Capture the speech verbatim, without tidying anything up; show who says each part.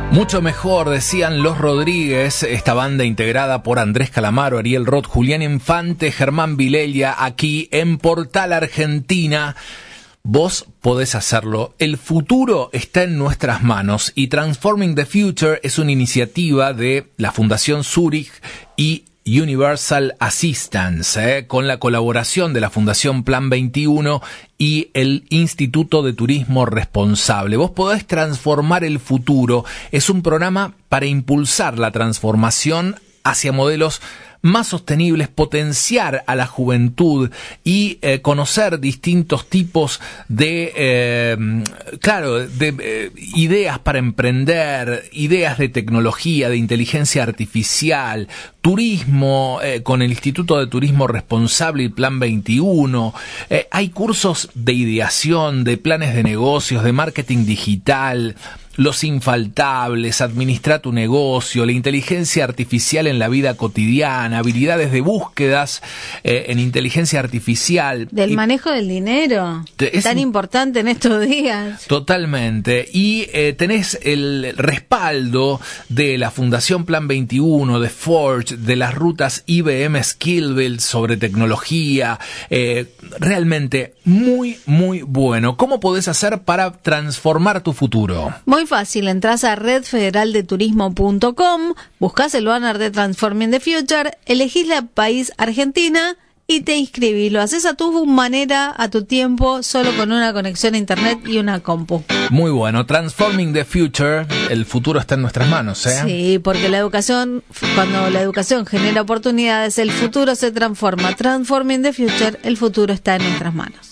Speaker 1: Mucho mejor, decían Los Rodríguez, esta banda integrada por Andrés Calamaro, Ariel Roth, Julián Infante, Germán Vilelia, aquí en Portal Argentina. Vos podés hacerlo. El futuro está en nuestras manos y Transforming the Future es una iniciativa de la Fundación Zurich y Universal Assistance, eh, con la colaboración de la Fundación Plan veintiuno y el Instituto de Turismo Responsable. Vos podés transformar el futuro. Es un programa para impulsar la transformación hacia modelos más sostenibles, potenciar a la juventud y eh, conocer distintos tipos de, eh, claro, de eh, ideas para emprender, ideas de tecnología, de inteligencia artificial, turismo eh, con el Instituto de Turismo Responsable y Plan veintiuno. Eh, hay cursos de ideación, de planes de negocios, de marketing digital, los infaltables, administra tu negocio, la inteligencia artificial en la vida cotidiana, habilidades de búsquedas eh, en inteligencia artificial.
Speaker 2: Del
Speaker 1: y
Speaker 2: manejo del dinero, es tan importante en estos días.
Speaker 1: Totalmente. Y eh, tenés el respaldo de la Fundación Plan veintiuno, de Forge, de las rutas I B M Skillbuild sobre tecnología. Eh, realmente muy, muy bueno. ¿Cómo podés hacer para transformar tu futuro?
Speaker 2: Muy fácil, entras a red federal de turismo punto com, buscas el banner de Transforming the Future, elegís la país Argentina y te inscribís. Lo haces a tu manera, a tu tiempo, solo con una conexión a internet y una compu.
Speaker 1: Muy bueno, Transforming the Future, el futuro está en nuestras manos, ¿eh?
Speaker 2: Sí, porque la educación, cuando la educación genera oportunidades, el futuro se transforma. Transforming the Future, el futuro está en nuestras manos.